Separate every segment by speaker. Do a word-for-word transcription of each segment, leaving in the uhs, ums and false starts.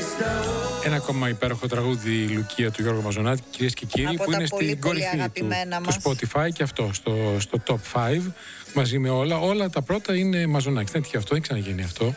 Speaker 1: Ένα ακόμα υπέροχο τραγούδι, Λουκία, του Γιώργου Μαζονάκη, κυρίες και κύριοι,
Speaker 2: από
Speaker 1: που είναι στην κορυφή του το Spotify και αυτό, στο, στο top πέντε, μαζί με όλα. Όλα τα πρώτα είναι Μαζονάκη. Δεν τυχαίο αυτό, δεν ξαναγίνει αυτό.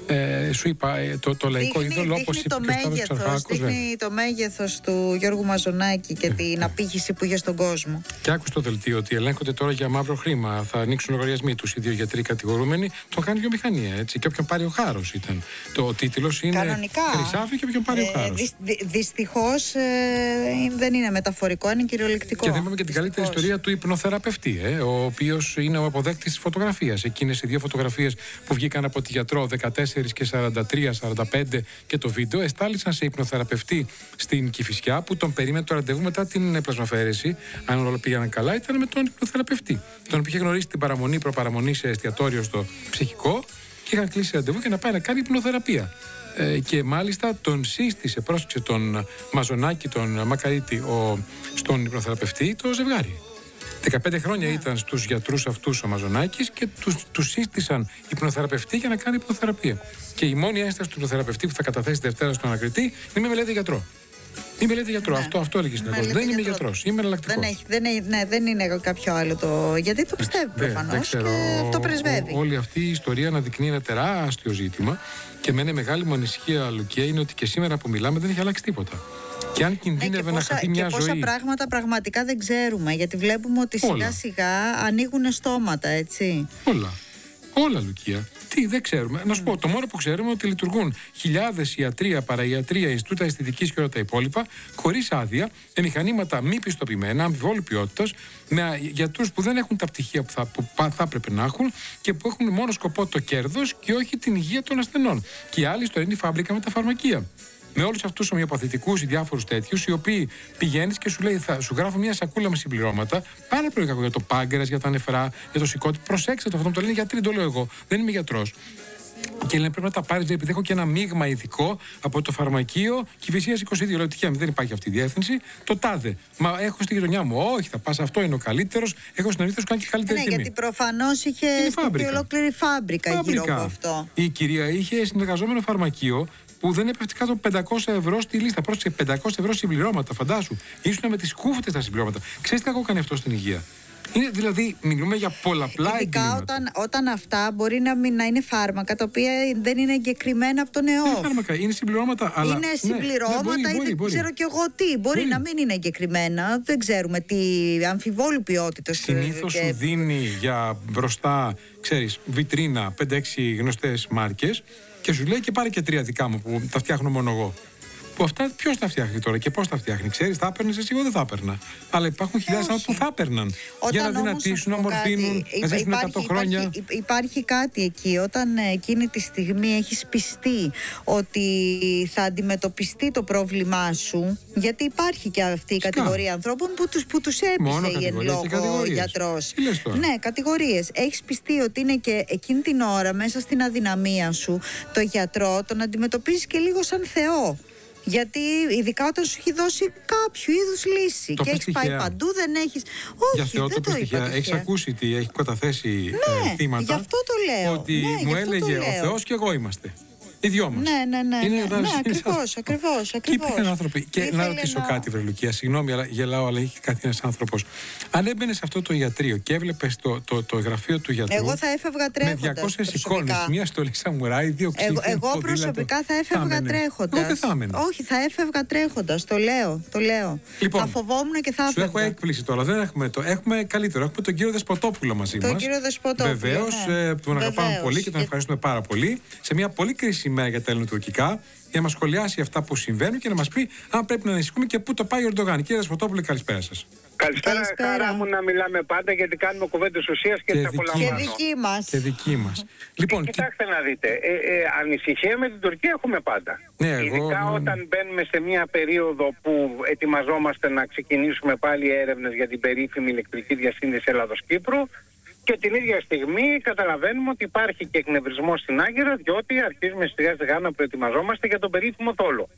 Speaker 1: Ε, σου είπα, το, το λαϊκό είδωλο, όπως είπε και ο Σταύρος Ξαρχάκος.
Speaker 2: Δείχνει το μέγεθος του Γιώργου Μαζονάκη και την απήχηση που είχε στον κόσμο.
Speaker 1: Και άκουσε το δελτίο ότι ελέγχονται τώρα για μαύρο χρήμα. Θα ανοίξουν λογαριασμοί τους οι δύο γιατροί κατηγορούμενοι. Το κάνει βιομηχανία, έτσι. Και όποιον πάρει ο χάρος ήταν. Το τίτλος είναι
Speaker 2: κανονικά.
Speaker 1: Χρυσάφι και όποιον πάρει ο χάρος.
Speaker 2: Ε, δυ, δυστυχώς ε, δεν είναι μεταφορικό, είναι κυριολεκτικό.
Speaker 1: Και δεν είπαμε και την καλύτερη ιστορία του υπνοθεραπευτή, ε, ο οποίος είναι ο αποδέκτης της φωτογραφίας. Εκείνες οι δύο φωτογραφίες που βγήκαν από τη γιατρό δεκατέσσερα και σαράντα τρία σαράντα πέντε και το βίντεο εστάλησαν σε υπνοθεραπευτή στην Κηφισιά που τον περίμενε το ραντεβού μετά την πλασμαφαίρεση. Αν όλα πήγαιναν καλά, ήταν με τον υπνοθεραπευτή. Τον οποίο είχε γνωρίσει την παραμονή προπαραμονή σε εστιατόριο στο ψυχικό και είχαν κλείσει ραντεβού για να πάει να κάνει υπνοθεραπεία. Ε, και μάλιστα τον σύστησε, πρόσεξε τον Μαζονάκη, τον Μακαρίτη, ο, στον υπνοθεραπευτή, το ζευγάρι. δεκαπέντε χρόνια yeah. ήταν στους γιατρούς αυτούς ο Μαζονάκης και τους, τους σύστησαν υπνοθεραπευτή για να κάνει υπνοθεραπεία. Και η μόνη ένσταση του υπνοθεραπευτή που θα καταθέσει Δευτέρα στον ανακριτή είναι με μελέτη γιατρό. Ή μελέτη γιατρό, ναι. αυτό, αυτό έλεγε στην Ελλάδα. Δεν είμαι γιατρός, είμαι εναλλακτικός.
Speaker 2: Δεν, έχει, δεν, έχει, ναι, δεν είναι κάποιο άλλο το. Γιατί το πιστεύει προφανώς και αυτό πρεσβεύει.
Speaker 1: Ό, όλη αυτή η ιστορία αναδεικνύει ένα τεράστιο ζήτημα και με ένα μεγάλη μου ανησυχία, Λουκία, είναι ότι και σήμερα που μιλάμε δεν έχει αλλάξει τίποτα. Και αν κινδύνευε ε, να χαθεί μια
Speaker 2: και
Speaker 1: ζωή.
Speaker 2: Πόσα πράγματα πραγματικά δεν ξέρουμε, γιατί βλέπουμε ότι σιγά σιγά ανοίγουν στόματα, έτσι.
Speaker 1: Όλα. Όλα, Λουκία. Τι, δεν ξέρουμε. Να σου πω, το μόνο που ξέρουμε είναι ότι λειτουργούν χιλιάδες ιατρία, παραϊατρία, Ινστιτούτα αισθητικής και όλα τα υπόλοιπα, χωρίς άδεια, με μηχανήματα μη πιστοποιημένα, αμφιβόλου ποιότητας, με γιατρούς που δεν έχουν τα πτυχία που θα, που θα έπρεπε να έχουν και που έχουν μόνο σκοπό το κέρδος και όχι την υγεία των ασθενών. Και η άλλη ιστορία είναι η φάμπρικα με τα φαρμακεία. Με όλους αυτούς τους ομοιοπαθητικούς ή διάφορους τέτοιους, οι οποίοι πηγαίνεις και σου λέει, θα σου γράφω μια σακούλα με συμπληρώματα, πάρα πολύ κακό για το πάγκερας, για τα νεφρά, για το σηκώτη. Προσέξτε το, αυτό μου το λένε γιατροί, το λέω εγώ. Δεν είμαι γιατρός. Και λένε πρέπει να τα πάρεις, επειδή έχω και ένα μείγμα ειδικό από το φαρμακείο Κηφισίας είκοσι δύο. Λέω τυχαία, δεν υπάρχει αυτή η διεύθυνση. Το τάδε. Μα έχω στη γειτονιά μου. Όχι, θα πας, αυτό είναι ο καλύτερος. Έχω στην αρνητή σου κάνει και καλύτερη
Speaker 2: ναι,
Speaker 1: τιμή.
Speaker 2: Γιατί προφανώς είχε στείλει ολόκληρη φάμπρικα, φάμπρικα γύρω από αυτό.
Speaker 1: Η κυρία είχε συνεργαζόμενο φαρμακείο που δεν έπεφτε κάτω από πεντακόσια ευρώ στη λίστα. Πρόσεξε, πεντακόσια ευρώ συμπληρώματα, φαντάσου. Ήσουν με τις κούφτες τα συμπληρώματα. Ξέρεις τι θα έχω κάνει αυτό στην υγεία. Είναι δηλαδή, μιλούμε για πολλαπλά
Speaker 2: ειδικά όταν, όταν αυτά μπορεί να, μην, να είναι φάρμακα τα οποία δεν είναι εγκεκριμένα από τον ΕΟΦ.
Speaker 1: Είναι φάρμακα, είναι συμπληρώματα. Αλλά,
Speaker 2: είναι συμπληρώματα ναι, ναι, μπορεί, ή μπορεί, δεν μπορεί. ξέρω κι εγώ τι. Μπορεί, μπορεί να μην είναι εγκεκριμένα, δεν ξέρουμε τι αμφιβόλου ποιότητας.
Speaker 1: Συνήθως
Speaker 2: και...
Speaker 1: σου δίνει για μπροστά, ξέρεις, βιτρίνα πέντε έξι γνωστές μάρκες και σου λέει και πάρε και τρία δικά μου που τα φτιάχνω μόνο εγώ. Που αυτά ποιος τα φτιάχνει τώρα και πώς τα φτιάχνει, ξέρεις, θα έπαιρνες εσύ, εγώ δεν θα έπαιρνα. Αλλά υπάρχουν χιλιάδες άνθρωποι που θα έπαιρναν. Όταν για να δυνατήσουν, να μορφύνουν, να ζήσουν εκατό χρόνια.
Speaker 2: Υπάρχει, υπάρχει κάτι εκεί, όταν εκείνη τη στιγμή έχεις πιστεί ότι θα αντιμετωπιστεί το πρόβλημά σου, γιατί υπάρχει και αυτή η Σκα. κατηγορία ανθρώπων που τους, που τους έπεισε η εν λόγω γιατρός. Ναι, κατηγορίες. Έχεις πιστεί ότι είναι και εκείνη την ώρα μέσα στην αδυναμία σου το γιατρό τον αντιμετωπίζεις και λίγο σαν Θεό. Γιατί ειδικά όταν σου έχει δώσει κάποιο είδους λύση
Speaker 1: το
Speaker 2: και έχει πάει παντού, δεν έχεις. Όχι,
Speaker 1: για Θεό,
Speaker 2: δεν
Speaker 1: το,
Speaker 2: το είπα.
Speaker 1: Έχεις ακούσει τι έχει καταθέσει
Speaker 2: ναι,
Speaker 1: ε, θύματα.
Speaker 2: Γι' αυτό το λέω.
Speaker 1: Ότι
Speaker 2: ναι,
Speaker 1: μου έλεγε ο Θεός και εγώ είμαστε. Οι δυο μας.
Speaker 2: Ναι, ναι, ναι.
Speaker 1: Είναι,
Speaker 2: ναι, ναι, ακριβώς, ακριβώς, ακριβώς.
Speaker 1: Και υπήρχαν άνθρωποι. Και να ρωτήσω να... κάτι, βρε Λουκία, συγγνώμη, αλλά γελάω, αλλά έχει κάτι ένας άνθρωπος. Αν έμπαινε σε αυτό το ιατρείο και έβλεπες το, το, το γραφείο του γιατρού.
Speaker 2: Εγώ θα έφευγα τρέχοντας.
Speaker 1: Με διακόσιες εικόνες, μία στολή σαμουράι, δύο ξύλινα.
Speaker 2: Εγώ, εγώ προσωπικά θα έφευγα τρέχοντας. Όχι, θα έφευγα τρέχοντας. Το λέω. Το λέω.
Speaker 1: Λοιπόν,
Speaker 2: θα φοβόμουν και θα έφευγα.
Speaker 1: Σου έχω έκπληξη τώρα. Δεν έχουμε, το, έχουμε καλύτερο. Έχουμε τον κύριο Δεσποτόπουλο μαζί μας.
Speaker 2: Τον κύριο Δεσποτόπουλο.
Speaker 1: Βεβαίως, τον αγαπάμε πολύ και τον ευχαριστούμε πάρα πολύ. Σε μια πολύ κρίσιμη μέρα για τα ελληνοτουρκικά. Για να μας σχολιάσει αυτά που συμβαίνουν και να μας πει αν πρέπει να ανησυχούμε και πού το πάει ο Ερντογάν. Κύριε Δεσποτόπουλε, καλησπέρα σας.
Speaker 3: Καλησπέρα, καλησπέρα. Χαρά μου να μιλάμε πάντα γιατί κάνουμε κουβέντες ουσίας και, και,
Speaker 2: και δική μας.
Speaker 1: Και δική μας. Λοιπόν,
Speaker 3: κοιτάξτε να δείτε, ε, ε, ανησυχία με την Τουρκία έχουμε πάντα.
Speaker 1: Ναι, εγώ,
Speaker 3: ειδικά ναι. όταν μπαίνουμε σε μια περίοδο που ετοιμαζόμαστε να ξεκινήσουμε πάλι έρευνες για την περίφημη ηλεκτρική διασύνδεση Ελλάδος-Κύπρου. Και την ίδια στιγμή καταλαβαίνουμε ότι υπάρχει και εκνευρισμός στην Άγκυρα, διότι αρχίζουμε σιγά σιγά να προετοιμαζόμαστε για τον περίφημο θόλο.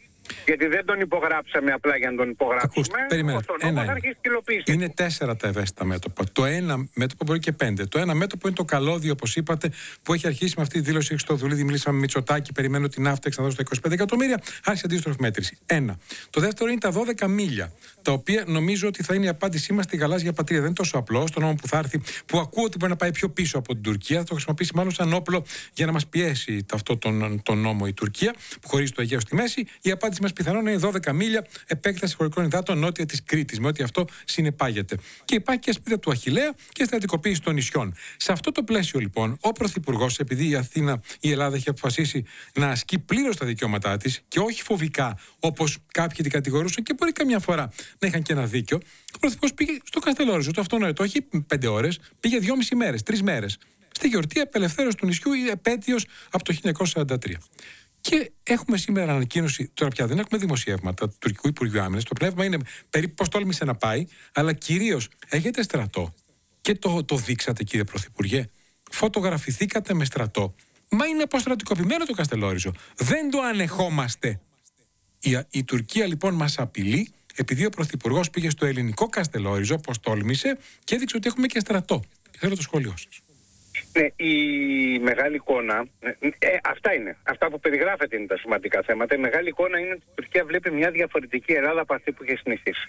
Speaker 3: Γιατί δεν τον υπογράψαμε απλά για να τον υπογράψουμε.
Speaker 1: Ακούστε, περιμένετε.
Speaker 3: Ο νόμος αρχίσει την υλοποίηση.
Speaker 1: Είναι τέσσερα τα ευαίσθητα μέτωπα. Το ένα μέτωπο μπορεί και πέντε. Το ένα μέτωπο είναι το καλώδιο, όπως είπατε, που έχει αρχίσει με αυτή τη δήλωση Χριστοδουλίδη. Μιλήσαμε με Μητσοτάκη, περιμένω την Ναύτεξ να δώσει τα είκοσι πέντε εκατομμύρια. Άρχισε αντίστροφη μέτρηση. Ένα. Το δεύτερο είναι τα δώδεκα μίλια. Τα οποία νομίζω ότι θα είναι η απάντησή μας στη γαλάζια πατρίδα. Δεν είναι τόσο απλό. Στο νόμο που θα έρθει, που ακούω ότι μπορεί να πάει πιο πίσω από την Τουρκία, θα το χρησιμοποιήσει μάλλον σαν όπλο για να μας πιέσει αυτό τον, τον νόμο η Τουρκία, που χωρίζει το Αιγαίο στη μέση. Η απάντηση μας πιθανόν είναι δώδεκα μίλια επέκταση χωρικών υδάτων νότια της Κρήτης, με ό,τι αυτό συνεπάγεται. Και υπάρχει και ασπίδα του Αχιλλέα και στρατικοποίηση των νησιών. Σε αυτό το πλαίσιο, λοιπόν, ο Πρωθυπουργός, επειδή η Αθήνα, η Ελλάδα έχει αποφασίσει να ασκεί πλήρως τα δικαιώματά της και όχι φοβικά, όπως κάποιοι την κατηγορούσαν και μπορεί καμιά φορά να είχαν και ένα δίκιο, ο Πρωθυπουργός πήγε στο Καστελόριζο, το αυτονόητο, όχι πέντε ώρες, πήγε δυόμιση μέρες, τρεις μέρες. Στη γιορτή απελευθέρωση του νησιού, η επέτειος από το χίλια εννιακόσια σαράντα τρία. Και έχουμε σήμερα ανακοίνωση, τώρα πια δεν έχουμε δημοσιεύματα του Τουρκικού Υπουργείου Άμυνας. Το πνεύμα είναι περίπου πώς τόλμησε να πάει, αλλά κυρίως έχετε στρατό. Και το, το δείξατε, κύριε Πρωθυπουργέ. Φωτογραφηθήκατε με στρατό. Μα είναι αποστρατικοποιημένο το Καστελόριζο. Δεν το ανεχόμαστε. Η, η Τουρκία λοιπόν μας απειλεί, επειδή ο Πρωθυπουργός πήγε στο ελληνικό Καστελόριζο, πώς τόλμησε, και έδειξε ότι έχουμε και στρατό. Και θέλω το σχόλιο σας.
Speaker 3: Ναι, η μεγάλη εικόνα, ε, αυτά είναι. Αυτά που περιγράφεται είναι τα σημαντικά θέματα. Η μεγάλη εικόνα είναι ότι η Τουρκία βλέπει μια διαφορετική Ελλάδα από αυτή που είχε συνηθίσει.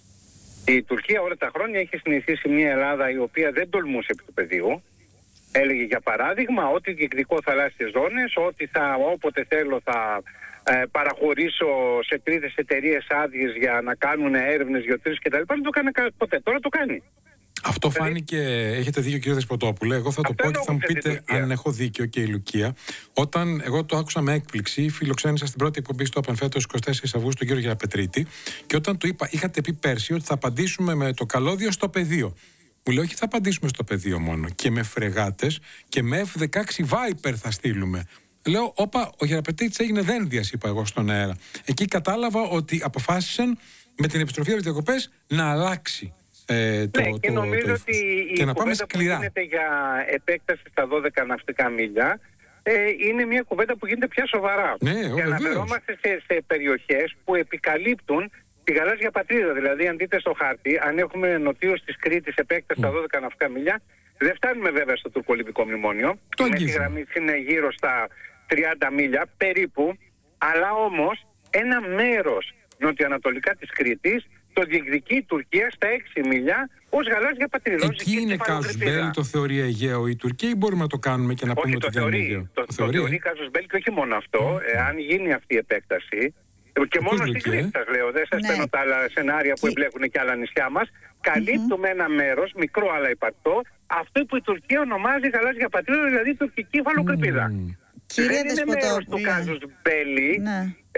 Speaker 3: Η Τουρκία όλα τα χρόνια είχε συνηθίσει μια Ελλάδα η οποία δεν τολμούσε επί του πεδίου. Έλεγε για παράδειγμα ότι διεκδικώ θαλάσσιες ζώνες, ότι θα, όποτε θέλω θα ε, παραχωρήσω σε τρίτες εταιρείες άδειες για να κάνουν έρευνες, γεωτρήσεις κτλ. Δεν το έκανε ποτέ. Τώρα το κάνει.
Speaker 1: Αυτό φάνηκε, έχετε δίκιο κύριε Δεσποτόπουλε, εγώ θα το πω και θα μου πείτε αν έχω δίκιο και η Λουκία. Όταν εγώ το άκουσα με έκπληξη, φιλοξένησα στην πρώτη εκπομπή στο Open φέτος εικοστή τέσσερις Αυγούστου τον κύριο Γεραπετρίτη και όταν του είπα, είχατε πει πέρσι ότι θα απαντήσουμε με το καλώδιο στο πεδίο. Μου λέει, όχι θα απαντήσουμε στο πεδίο μόνο, και με φρεγάτες και με εφ δεκαέξι Viper θα στείλουμε. Λέω, όπα, ο Γεραπετρίτης έγινε δένδιας, είπα εγώ στον αέρα. Εκεί κατάλαβα ότι αποφάσισαν με την επιστροφή από τις διακοπές να αλλάξει. Ε, το,
Speaker 3: ναι, και
Speaker 1: το,
Speaker 3: νομίζω
Speaker 1: το
Speaker 3: ότι η
Speaker 1: και να πάμε
Speaker 3: κουβέντα που γίνεται για επέκταση στα δώδεκα ναυτικά μίλια ε, είναι μια κουβέντα που γίνεται πια σοβαρά.
Speaker 1: Ναι,
Speaker 3: και αναφερόμαστε σε, σε περιοχές που επικαλύπτουν τη γαλάζια πατρίδα. Δηλαδή, αν δείτε στο χάρτη, αν έχουμε νοτίως της Κρήτης επέκταση στα δώδεκα ναυτικά μίλια, δεν φτάνουμε βέβαια στο τουρκολιβικό μνημόνιο.
Speaker 1: Το
Speaker 3: με τη γραμμή είναι γύρω στα τριάντα μίλια περίπου, αλλά όμως ένα μέρος νοτιοανατολικά της Κρήτης το διεκδικεί η Τουρκία στα έξι μίλια ως γαλάζια πατρίδα.
Speaker 1: Εκεί είναι κάζους μπέλι, το θεωρεί Αιγαίο η Τουρκία, ή μπορούμε να το κάνουμε και να πούμε
Speaker 3: το
Speaker 1: ότι
Speaker 3: θεωρεί,
Speaker 1: δεν είναι Αιγαίο?
Speaker 3: Το, το, το θεωρεί κάζους μπέλι και όχι μόνο αυτό. Mm. Ε, αν γίνει αυτή η επέκταση, και μόνο στην Κρήτη σας λέω, δεν σας παίρνω τα άλλα σενάρια που εμπλέκουν και άλλα νησιά μας, καλύπτουμε mm-hmm. ένα μέρος, μικρό αλλά υπαρκτό, αυτό που η Τουρκία ονομάζει γαλάζια πατρίδα, δηλαδή τουρκική υφαλοκρηπίδα.
Speaker 2: Mm. Δεν
Speaker 3: Κύριε είναι μέρος του κάζους μπέλι, ναι. ε,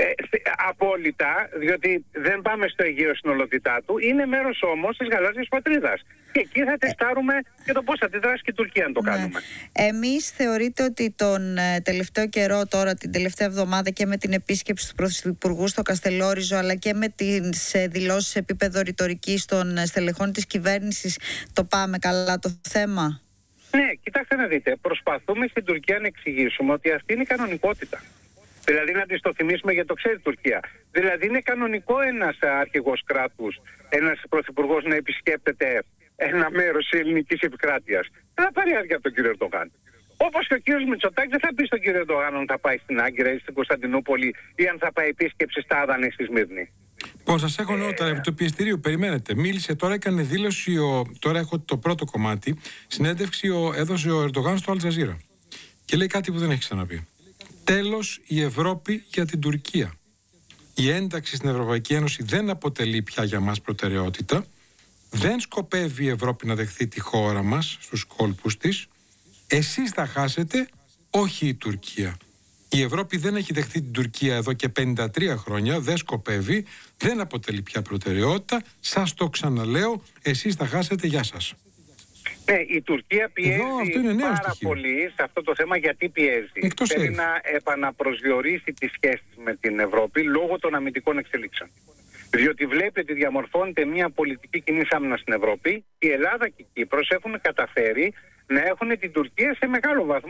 Speaker 3: απόλυτα, διότι δεν πάμε στο Αιγαίο στην ολότητά του, είναι μέρος όμως της γαλάζιας πατρίδας. Και εκεί θα τεστάρουμε και το πώς θα αντιδράσει και η Τουρκία αν το ναι. κάνουμε.
Speaker 2: Εμείς θεωρείτε ότι τον ε, τελευταίο καιρό, τώρα την τελευταία εβδομάδα, και με την επίσκεψη του Πρωθυπουργού στο Καστελόριζο, αλλά και με τις ε, δηλώσεις σε επίπεδο ρητορικής των ε, στελεχών της κυβέρνησης, το πάμε καλά το θέμα?
Speaker 3: Ναι, κοιτάξτε να δείτε, προσπαθούμε στην Τουρκία να εξηγήσουμε ότι αυτή είναι η κανονικότητα. Δηλαδή να της το θυμίσουμε, γιατί το ξέρει η Τουρκία. Δηλαδή είναι κανονικό ένας αρχηγός κράτους, ένας πρωθυπουργός να επισκέπτεται ένα μέρος της ελληνικής επικράτειας. Δεν θα πάρει άδεια από τον κύριο Ερντογάν. Όπως και ο κύριος Μητσοτάκης δεν θα πει στον κύριο Ερντογάν αν θα πάει στην Άγκυρα ή στην Κωνσταντινούπολη ή αν θα πάει επίσκεψη στα Άδανα ή στη Σμύρνη.
Speaker 1: Λοιπόν, σας έχω νότα επί του πιεστηρίου. Περιμένετε. Μίλησε τώρα, έκανε δήλωση. Ο, τώρα έχω το πρώτο κομμάτι. Συνέντευξη ο, έδωσε ο Ερντογάν στο Αλ Τζαζίρα. Και λέει κάτι που δεν έχει ξαναπεί. Τέλος η Ευρώπη για την Τουρκία. Η ένταξη στην Ευρωπαϊκή Ένωση δεν αποτελεί πια για μας προτεραιότητα. Δεν σκοπεύει η Ευρώπη να δεχθεί τη χώρα μας στους κόλπους της. Εσείς θα χάσετε, όχι η Τουρκία. Η Ευρώπη δεν έχει δεχθεί την Τουρκία εδώ και πενήντα τρία χρόνια, δεν σκοπεύει, δεν αποτελεί πια προτεραιότητα. Σας το ξαναλέω, εσείς θα χάσετε, γεια σας.
Speaker 3: Ναι, η Τουρκία πιέζει
Speaker 1: εδώ,
Speaker 3: πάρα
Speaker 1: στοιχείο.
Speaker 3: πολύ σε αυτό το θέμα. Γιατί πιέζει?
Speaker 1: Εκτός
Speaker 3: Θέλει να επαναπροσδιορίσει τις σχέσεις με την Ευρώπη λόγω των αμυντικών εξελίξεων. Διότι βλέπει ότι διαμορφώνεται μια πολιτική κοινής άμυνας στην Ευρώπη. Η Ελλάδα και η Κύπρος έχουν καταφέρει να έχουν την Τουρκία σε μεγάλο βαθμό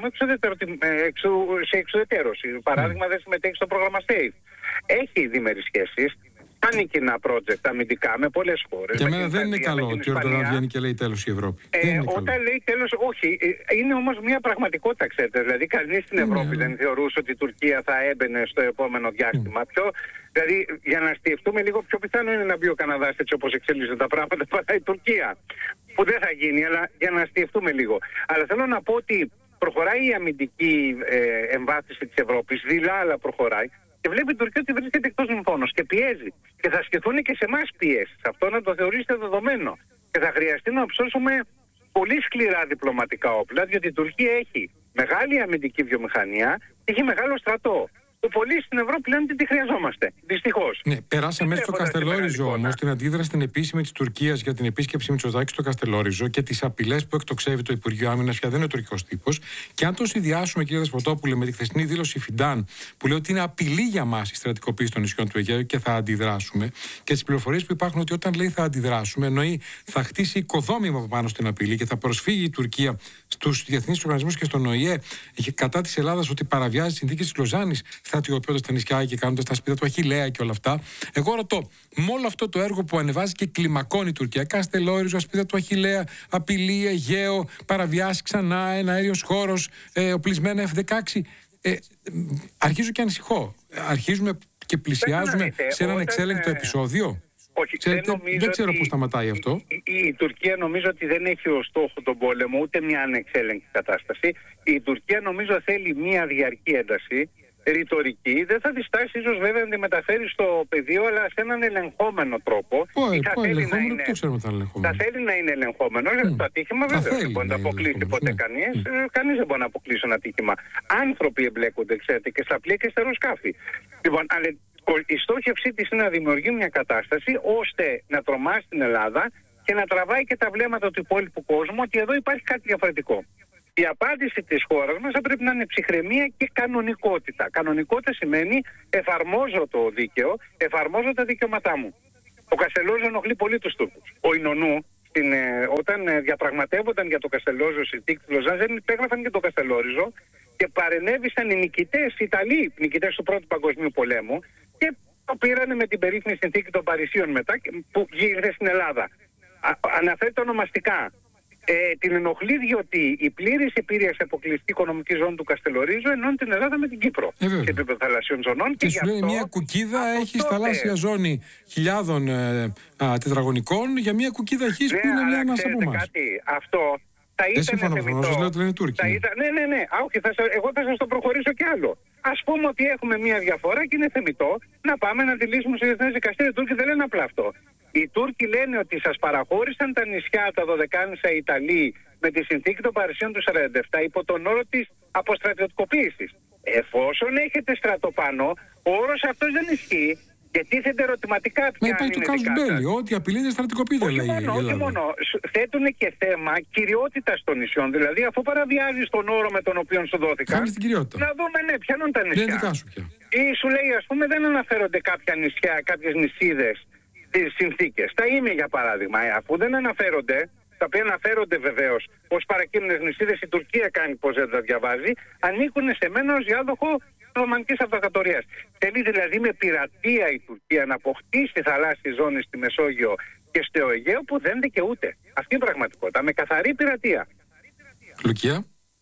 Speaker 3: σε εξουδετερώση. Παράδειγμα, δεν συμμετέχει στο πρόγραμμα SAFE. Έχει διμερείς σχέσεις. Κάνει κοινά project αμυντικά με πολλές χώρες.
Speaker 1: Για μένα δεν είναι καλό ότι ο Ερντογάν βγαίνει και λέει τέλος η Ευρώπη.
Speaker 3: Ε, όταν καλό. λέει τέλος, όχι. Είναι όμως μια πραγματικότητα, ξέρετε. Δηλαδή, κανείς στην Ευρώπη mm. δεν θεωρούσε ότι η Τουρκία θα έμπαινε στο επόμενο διάστημα. Mm. Πιο, δηλαδή, για να σκεφτούμε λίγο, πιο πιθανό είναι να μπει ο Καναδάς έτσι όπως εξελίσσονται τα πράγματα παρά η Τουρκία. Που δεν θα γίνει, αλλά για να σκεφτούμε λίγο. Αλλά θέλω να πω ότι προχωράει η αμυντική ε, εμβάθυνση της Ευρώπης, δειλά αλλά προχωράει. Και βλέπει η Τουρκία ότι βρίσκεται εκτός συμφώνος και πιέζει. Και θα σκεφτούν και σε εμάς πιέσεις. Αυτό να το θεωρήσετε δεδομένο. Και θα χρειαστεί να ψώσουμε πολύ σκληρά διπλωματικά όπλα, διότι η Τουρκία έχει μεγάλη αμυντική βιομηχανία και έχει μεγάλο στρατό. Που πολλοί στην Ευρώπη λένε ότι τη χρειαζόμαστε. Δυστυχώς.
Speaker 1: Ναι, περάσαμε μέσα στο Καστελόριζο όμως την αντίδραση την επίσημη της Τουρκίας για την επίσκεψη Μητσοτάκη στο Καστελόριζο και τις απειλές που εκτοξεύει το Υπουργείο Άμυνας, πια δεν είναι ο τουρκικός τύπος. Και αν το συνδυάσουμε, κύριε Δεσποτόπουλε, με τη χθεσινή δήλωση Φιντάν, που λέει ότι είναι απειλή για μας η στρατικοποίηση των νησιών του Αιγαίου και θα αντιδράσουμε, και τις πληροφορίες που υπάρχουν ότι όταν λέει θα αντιδράσουμε, εννοεί θα χτίσει οικοδόμημα πάνω στην απειλή και θα προσφύγει η Τουρκία στους διεθνείς οργανισμούς και στον Ο Η Ε κατά της Ελλάδας ότι παραβιάζει τις συνθήκες της Λοζάνης, στρατιωτικοποιώντας τα νησιά και κάνοντας τα σπίτια του Αχιλλέα και όλα αυτά. Εγώ ρωτώ, με όλο αυτό το έργο που ανεβάζει και κλιμακώνει η Τουρκία, Καστελόριζο, σπίτια του Αχιλλέα, απειλή, Αιγαίο, παραβιάσει ξανά, ένα αέριος χώρος, ε, οπλισμένα εφ δεκαέξι. Ε, αρχίζω και ανησυχώ. Αρχίζουμε και πλησιάζουμε σε έναν εξέλεγκτο επεισόδιο.
Speaker 3: Όχι,
Speaker 1: Ξέρετε,
Speaker 3: δεν,
Speaker 1: δεν ξέρω
Speaker 3: ότι
Speaker 1: πού σταματάει αυτό.
Speaker 3: Η, η, η Τουρκία νομίζω ότι δεν έχει ως στόχο τον πόλεμο, ούτε μια ανεξέλεγκτη κατάσταση. Η Τουρκία νομίζω θέλει μια διαρκή ένταση, ρητορική. Δεν θα διστάσει ίσως βέβαια να τη μεταφέρει στο πεδίο, αλλά σε έναν ελεγχόμενο τρόπο.
Speaker 1: Πού, πού ελεγχόμενο, είναι... το ξέρουμε θα ελεγχόμενο.
Speaker 3: Θα θέλει να είναι ελεγχόμενο. Mm. Το ατύχημα βέβαια δεν μπορεί να αποκλείσει ποτέ ναι. κανείς. Mm. Κανείς δεν μπορεί να αποκλείσει ένα ατύχημα. Άνθρωποι εμπλέκονται, ξέρετε, και στα πλοία και στα αεροσκάφη. Λοιπόν, αλλά η στόχευσή της είναι να δημιουργεί μια κατάσταση ώστε να τρομάσει την Ελλάδα και να τραβάει και τα βλέμματα του υπόλοιπου κόσμου ότι εδώ υπάρχει κάτι διαφορετικό. Η απάντηση της χώρας μας θα πρέπει να είναι ψυχραιμία και κανονικότητα. Κανονικότητα σημαίνει εφαρμόζω το δίκαιο, εφαρμόζω τα δικαιώματά μου. Ο Καστελόριζο ενοχλεί πολύ τους Τούρκους. Ο Ινωνού, στην, ε, όταν ε, διαπραγματεύονταν για το Καστελόριζο συνθήκη του Λοζάν, δεν υπέγραφαν και το Καστελόριζο και παρενέβησαν οι νικητές, οι Ιταλοί, νικητές του Πρώτου Παγκοσμίου Πολέμου και το πήρανε με την περίφημη συνθήκη των Παρισίων μετά που γύρισε στην Ελλάδα. Α, αναφέρεται ονομαστικά. Ε, την ενοχλεί διότι η πλήρης επίρρηση αποκλειστική οικονομική ζώνη του Καστελορίζου ενώνει την Ελλάδα με την Κύπρο
Speaker 1: ε,
Speaker 3: σε επίπεδο θαλασσίων ζωνών.
Speaker 1: Και, και σου λέει μια κουκίδα έχει θαλάσσια ζώνη χιλιάδων ε, α, τετραγωνικών για μια κουκίδα χ που είναι μια ανάσα από εμάς.
Speaker 3: Κάτι, αυτό θα ήταν θεμιτό.
Speaker 1: Σας λέω ότι λένε Τούρκοι.
Speaker 3: Ήταν, ναι, ναι, ναι. Α, όχι, θα, εγώ θα σας το προχωρήσω κι άλλο. Ας πούμε ότι έχουμε μια διαφορά και είναι θεμιτό να πάμε να τη λύσουμε σε διεθνές δικαστήριο. Οι Τούρκοι δεν λένε απλά αυτό. Οι Τούρκοι λένε ότι σας παραχώρησαν τα νησιά, τα Δωδεκάνησα οι Ιταλοί με τη συνθήκη των Παρισίων του χίλια εννιακόσια σαράντα επτά υπό τον όρο της αποστρατιωτικοποίησης. Εφόσον έχετε στρατό πάνω, ο όρος αυτός δεν ισχύει και τίθενται ερωτηματικά πια.
Speaker 1: Μα υπάρχει το Κάζους Μπέλι, ότι απειλείται στρατικοποιείται, λέει η Ελλάδα.
Speaker 3: Όχι μόνο, θέτουν και θέμα κυριότητας των νησιών. Δηλαδή, αφού παραβιάζεις τον όρο με τον οποίο σου δόθηκαν,
Speaker 1: την κυριότητα.
Speaker 3: να δούμε, ναι, ποιανούν τα νησιά.
Speaker 1: Δεν δικά σου πια.
Speaker 3: Ή σου λέει, ας πούμε, δεν αναφέρονται κάποια νησιά, κάποιες νησίδες τις συνθήκες. Τα είμαι για παράδειγμα, ε, αφού δεν αναφέρονται, τα οποία αναφέρονται βεβαίως ως παρακείμενες νησίδες, η Τουρκία κάνει πως δεν τα διαβάζει, ανήκουν σε μένα ως διάδοχο Οθωμανικής Αυτοκρατορίας. Θέλει δηλαδή με πειρατεία η Τουρκία να αποκτήσει θαλάσσιες ζώνες στη Μεσόγειο και στο Αιγαίο που δεν δικαιούται. Αυτή είναι η πραγματικότητα, με καθαρή πειρατεία.
Speaker 1: Λουκία.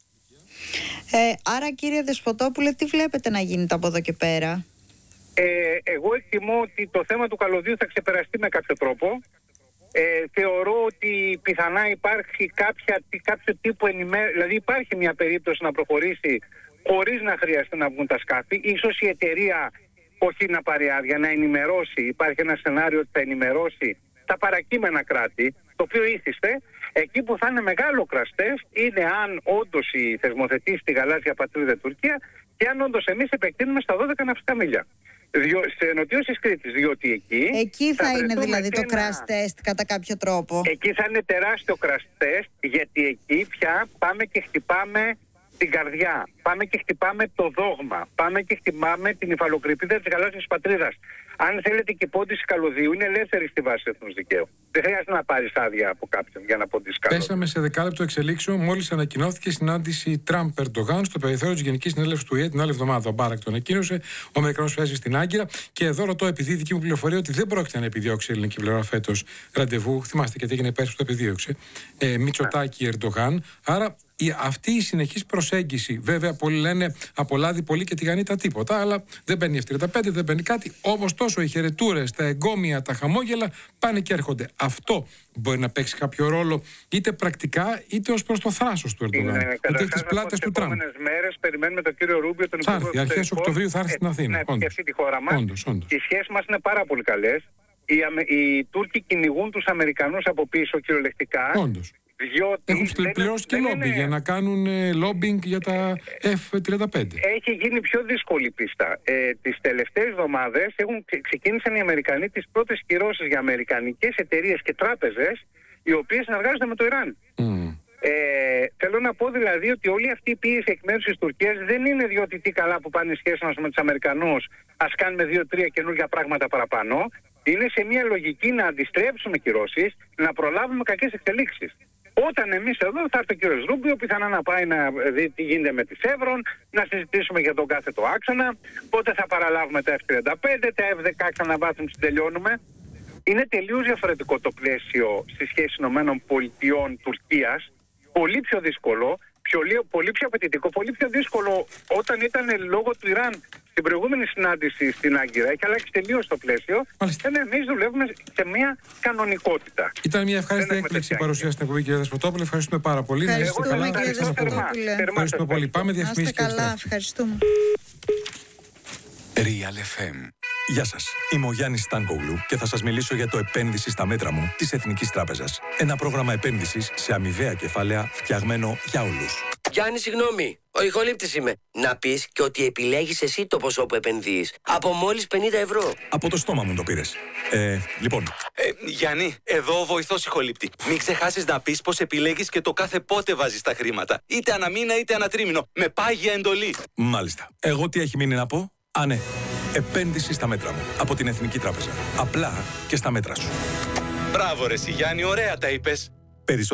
Speaker 2: Ε, άρα κύριε Δεσποτόπουλε, τι βλέπετε να γίνεται από εδώ και πέρα?
Speaker 3: Ε, εγώ εκτιμώ ότι το θέμα του καλωδίου θα ξεπεραστεί με κάποιο τρόπο. Ε, θεωρώ ότι πιθανά υπάρχει κάποια, κάποιο τύπο ενημέρωση, δηλαδή υπάρχει μια περίπτωση να προχωρήσει χωρίς να χρειαστεί να βγουν τα σκάφη. Ίσως η εταιρεία όχι να πάρει άδεια, να ενημερώσει. Υπάρχει ένα σενάριο ότι θα ενημερώσει τα παρακείμενα κράτη, το οποίο ήθιστε. Εκεί που θα είναι μεγάλο κραστές είναι αν όντως η θεσμοθετήσει τη γαλάζια πατρίδα Τουρκία και αν όντως εμείς επεκτείνουμε στα δώδεκα ναυτικά μίλια. Διο, σε νοτιούς της Κρήτης, διότι εκεί...
Speaker 2: Εκεί θα, θα είναι δηλαδή το
Speaker 3: ένα...
Speaker 2: crash test κατά κάποιο τρόπο.
Speaker 3: Εκεί θα είναι τεράστιο crash test, γιατί εκεί πια πάμε και χτυπάμε την καρδιά, πάμε και χτυπάμε το δόγμα, πάμε και χτυπάμε την υφαλοκρηπίδα της γαλάζιας πατρίδας. Αν θέλετε και πόντιση καλωδίου, είναι ελεύθερη στη βάση εθνούς δικαίου. Δεν χρειάζεται να πάρεις άδεια από κάποιον για να πόντιση καλωδίου.
Speaker 1: Πέσαμε σε δεκάλεπτο εξελίξεων μόλις ανακοινώθηκε η συνάντηση Τραμπ-Ερντογάν στο περιθώριο της Γενικής Συνέλευσης του ΙΕ την άλλη εβδομάδα. Ο Μπάρακ τον ανακοίνωσε, ο Αμερικανός φέζει στην Άγκυρα. Και εδώ ρωτώ, επειδή η δική μου πληροφορία ότι δεν πρόκειται να επιδιώξει η ελληνική πλευρά φέτος ραντεβού, θυμάστε και τι έγινε πέρσι που το επιδίωξε, ε, Μητσοτάκη-Ερντογάν. Άρα η, αυτή η συνεχής προσέγγιση, βέβαια, πολλοί λένε απολάδει πολύ και τηγανεί τα τίποτα, αλλά δεν μπαίνει η εφ τριάντα πέντε, δεν μπαίνει κάτι. Όμως τόσο οι χαιρετούρες, τα εγκόμια, τα χαμόγελα πάνε και έρχονται. Αυτό μπορεί να παίξει κάποιο ρόλο είτε πρακτικά είτε ως προς το θράσος του Ερντογάν.
Speaker 3: Είναι,
Speaker 1: είτε έχει τις πλάτες του Τραμπ.
Speaker 3: Τις επόμενες μέρες περιμένουμε τον κύριο Ρούμπιο, τον
Speaker 1: Υπουργό Εξωτερικών. Αρχές Οκτωβρίου θα έρθει στην Αθήνα.
Speaker 3: Να επισκεφτεί τη χώρα μας.
Speaker 1: Όντως, όντως.
Speaker 3: Οι σχέσεις μας είναι πάρα πολύ καλές. Οι, οι Τούρκοι κυνηγούν τους Αμερικανούς από πίσω κυριολεκτικά.
Speaker 1: Όντως.
Speaker 3: Διότι
Speaker 1: έχουν πληρώσει και λόμπι είναι... για να κάνουν ε, λόμπινγκ για τα εφ τριάντα πέντε.
Speaker 3: Έχει γίνει πιο δύσκολη πίστα. Ε, τις τελευταίες εβδομάδες έχουν ξεκίνησαν οι Αμερικανοί τις πρώτες κυρώσεις για αμερικανικές εταιρείες και τράπεζες οι οποίες συνεργάζονται με το Ιράν. Mm. Ε, θέλω να πω δηλαδή ότι όλη αυτή η πίεση εκ μέρους της Τουρκίας δεν είναι διότι τι καλά που πάνε οι σχέσεις μας με τους Αμερικανούς, ας κάνουμε δύο-τρία καινούργια πράγματα παραπάνω. Είναι σε μια λογική να αντιστρέψουμε κυρώσεις, να προλάβουμε κακές εξελίξεις. Όταν εμείς εδώ θα έρθει ο κύριος Ρούμπιο, πιθανά να πάει να δει τι γίνεται με τη Σεύρον, να συζητήσουμε για τον κάθετο άξονα, πότε θα παραλάβουμε τα εφ τριάντα πέντε, τα εφ δεκαέξι να βάθμιση τελειώνουμε. Είναι τελείως διαφορετικό το πλαίσιο στη σχέση Ηνωμένων Πολιτειών Τουρκίας, πολύ πιο δύσκολο, πιο, πολύ πιο απαιτητικό, πολύ πιο δύσκολο όταν ήταν λόγω του Ιράν. Στην προηγούμενη συνάντηση στην Άγκυρα έχει αλλάξει τελείως το πλαίσιο. Ενώ εμείς δουλεύουμε σε μια κανονικότητα.
Speaker 1: Ήταν μια ευχάριστη έκπληξη η παρουσία στην εκπομπή, κύριε Δεσποτόπουλε. Ευχαριστούμε πάρα πολύ.
Speaker 2: Ευχαριστούμε,
Speaker 1: καλά,
Speaker 2: κύριε Δεσποτόπουλε.
Speaker 1: Ευχαριστούμε πολύ. Πάμε διαφημίσεις και
Speaker 2: καλά, ευχαριστούμε.
Speaker 4: Real εφ εμ. Γεια σας, είμαι ο Γιάννης Στάνκογλου και θα σας μιλήσω για το επένδυση στα μέτρα μου της Εθνικής Τράπεζας. Ένα πρόγραμμα επένδυσης σε αμοιβαία κεφάλαια φτιαγμένο για όλους.
Speaker 5: Γιάννη, συγγνώμη, ο ηχολήπτης είμαι. Να πεις και ότι επιλέγεις εσύ το ποσό που επενδύεις. Από μόλις πενήντα ευρώ.
Speaker 4: Από το στόμα μου το πήρες. Ε, λοιπόν.
Speaker 6: Ε, Γιάννη, εδώ ο βοηθός ηχολήπτη. Μην ξεχάσεις να πεις πως επιλέγεις και το κάθε πότε βάζεις τα χρήματα. Είτε ανά μήνα είτε ανά τρίμηνο. Με πάγια εντολή.
Speaker 4: Μάλιστα. Εγώ τι έχει μείνει να πω? Α, ναι. Επένδυση στα μέτρα μου. Από την Εθνική Τράπεζα. Απλά και στα μέτρα σου.
Speaker 6: Μπράβο ρε Γιάννη, ωραία τα είπες.
Speaker 4: Περισσότερο